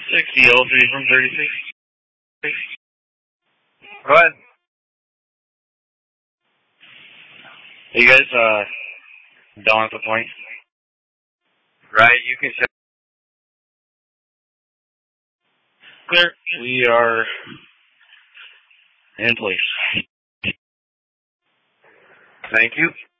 60 L3 from 36. Go ahead. Are you guys done at the point? Right, you can show. Clear. We are in place. Thank you.